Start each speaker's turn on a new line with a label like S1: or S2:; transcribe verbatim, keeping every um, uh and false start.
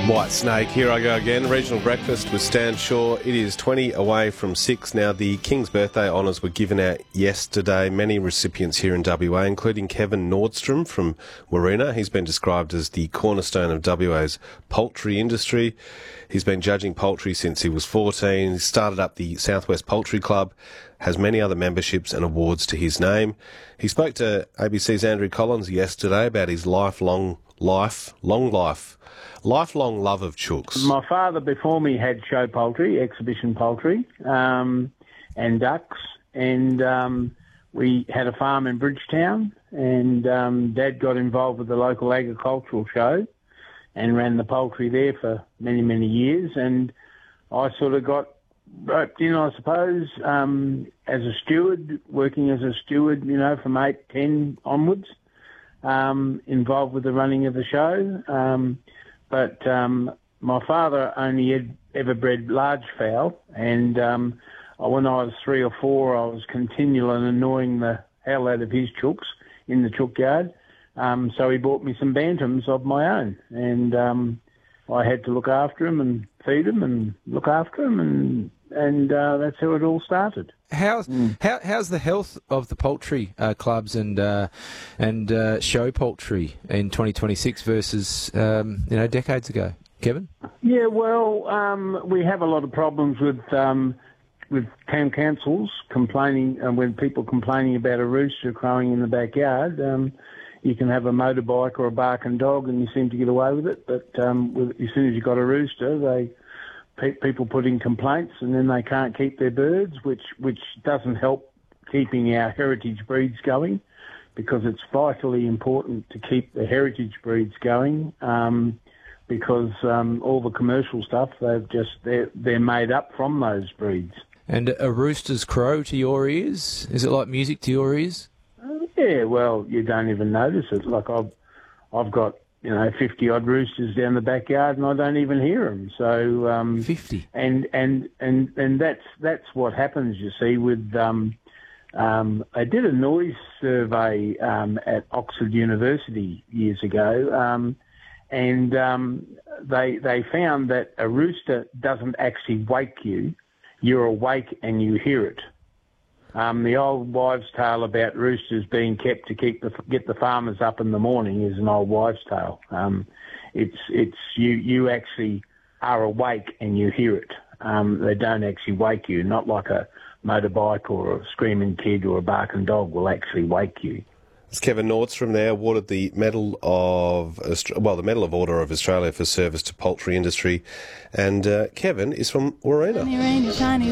S1: White Snake, here I go again. Regional breakfast with Stan Shaw. It is twenty away from six. Now, the King's Birthday honours were given out yesterday. Many recipients here in W A, including Kevin Nordstrom from Warina. He's been described as the cornerstone of W A's poultry industry. He's been judging poultry since he was fourteen. He started up the Southwest Poultry Club, has many other memberships and awards to his name. He spoke to A B C's Andrew Collins yesterday about his lifelong life, long life, lifelong love of chooks.
S2: My father before me had show poultry, exhibition poultry, um, and ducks, and um, we had a farm in Bridgetown, and um, Dad got involved with the local agricultural show and ran the poultry there for many, many years, and I sort of got roped in, I suppose, um, as a steward, working as a steward, you know, from eight, ten onwards, um, involved with the running of the show. Um, but um, my father only had ever bred large fowl, and um, when I was three or four, I was continually annoying the hell out of his chooks in the chook yard. Um, so he bought me some bantams of my own, and um, I had to look after them and feed them and look after them, and and uh, that's how it all started.
S3: How's mm. how, how's the health of the poultry uh, clubs and uh, and uh, show poultry in twenty twenty-six versus um, you know decades ago, Kevin?
S2: Yeah, well, um, we have a lot of problems with um, with town councils complaining, and uh, when people complaining about a rooster crowing in the backyard. Um, You can have a motorbike or a barking dog and you seem to get away with it, but um, with, as soon as you've got a rooster, they pe- people put in complaints and then they can't keep their birds, which, which doesn't help keeping our heritage breeds going, because it's vitally important to keep the heritage breeds going, um, because um, all the commercial stuff, they've just they're, they're made up from those breeds. And
S3: a rooster's crow to your ears? Is it like music to your ears?
S2: Yeah, well, you don't even notice it. Like I've, I've got you know fifty odd roosters down the backyard, and I don't even hear them. So um,
S3: fifty,
S2: and and and and that's that's what happens. You see, with um, um, I did a noise survey um, at Oxford University years ago, um, and um, they they found that a rooster doesn't actually wake you. You're awake and you hear it. Um, the old wives' tale about roosters being kept to keep the, get the farmers up in the morning is an old wives' tale. Um, it's it's you you actually are awake and you hear it. Um, they don't actually wake you, not like a motorbike or a screaming kid or a barking dog will actually wake you.
S1: It's Kevin Nordstrom there, awarded the Medal of well, the Medal of Order of Australia for service to poultry industry, and uh, Kevin is from Warina.